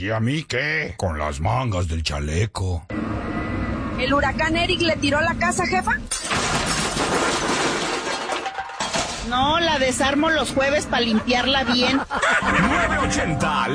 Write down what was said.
¿Y a mí qué? Con las mangas del chaleco. ¿El huracán Eric le tiró la casa, jefa? No, la desarmo los jueves para limpiarla bien. 980